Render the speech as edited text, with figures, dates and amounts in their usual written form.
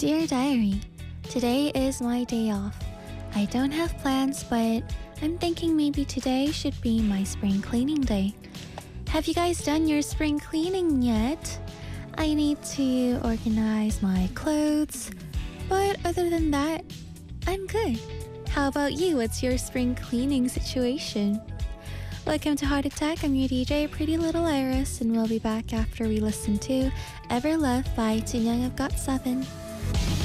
Dear Diary, today is my day off. I don't have plans, but I'm thinking maybe today should be my spring cleaning day. Have you guys done your spring cleaning yet? I need to organize my clothes, but other than that, I'm good. How about you? What's your spring cleaning situation? Welcome to Heart Attack. I'm your DJ, Pretty Little Iris, and we'll be back after we listen to Ever Love by Too Young I've Got 7.